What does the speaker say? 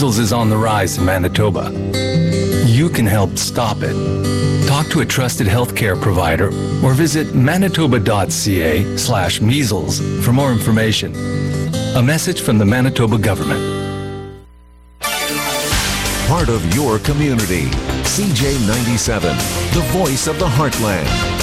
Measles is on the rise in Manitoba. You can help stop it. Talk to a trusted healthcare provider or visit manitoba.ca/measles for more information. A message from the Manitoba government. Part of your community. CJ97, the voice of the Heartland.